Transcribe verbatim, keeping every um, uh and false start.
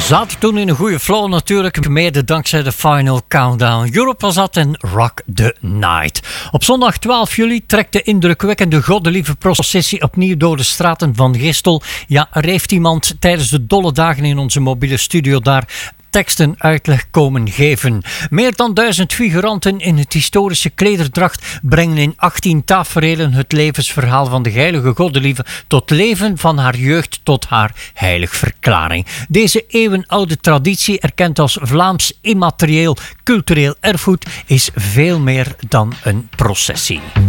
Zaten toen in een goede flow natuurlijk, mede dankzij de Final Countdown. Europe was dat en Rock the Night. Op zondag twaalf juli trekt de indrukwekkende Goddelieve processie opnieuw door de straten van Gistel. Ja, er heeft iemand tijdens de dolle dagen in onze mobiele studio daar teksten uitleg komen geven. Meer dan duizend figuranten in het historische klederdracht brengen in achttien taferelen het levensverhaal van de heilige Goddelieve tot leven van haar jeugd tot haar heiligverklaring. Deze eeuwenoude traditie, erkend als Vlaams immaterieel cultureel erfgoed, is veel meer dan een processie.